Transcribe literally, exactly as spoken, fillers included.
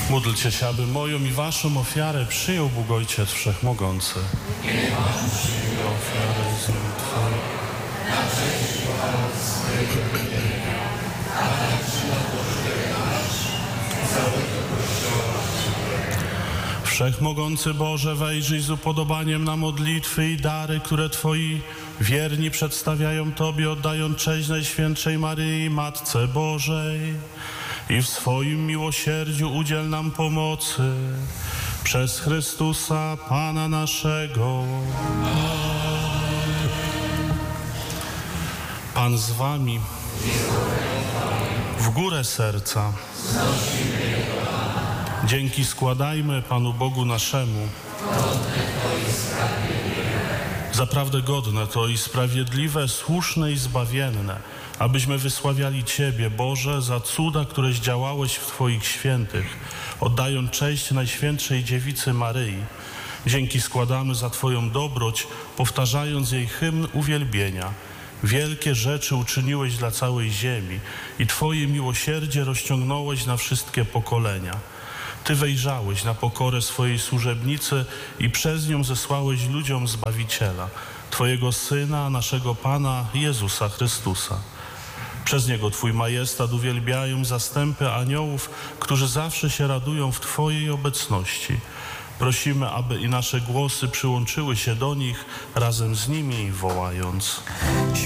Módlcie się, aby moją i waszą ofiarę przyjął Bóg Ojciec Wszechmogący. Niech Pan przyjmie ofiarę z nim Twoją, na cześć i chwałę swojego imienia, a także na pożytek nasz, całego Kościoła. Wszechmogący Boże, wejrzyj z upodobaniem na modlitwy i dary, które Twoi wierni przedstawiają Tobie, oddając cześć Najświętszej Maryi, Matce Bożej. I w swoim miłosierdziu udziel nam pomocy przez Chrystusa, Pana naszego. Pan z wami. W górę serca. Dzięki składajmy Panu Bogu naszemu. Zaprawdę godne to i sprawiedliwe, słuszne i zbawienne, abyśmy wysławiali Ciebie, Boże, za cuda, któreś działałeś w Twoich świętych, oddając cześć Najświętszej Dziewicy Maryi. Dzięki składamy za Twoją dobroć, powtarzając jej hymn uwielbienia. Wielkie rzeczy uczyniłeś dla całej ziemi i Twoje miłosierdzie rozciągnąłeś na wszystkie pokolenia. Ty wejrzałeś na pokorę swojej służebnicy i przez nią zesłałeś ludziom Zbawiciela, Twojego Syna, naszego Pana Jezusa Chrystusa. Przez Niego Twój majestat uwielbiają zastępy aniołów, którzy zawsze się radują w Twojej obecności. Prosimy, aby i nasze głosy przyłączyły się do nich razem z nimi, wołając: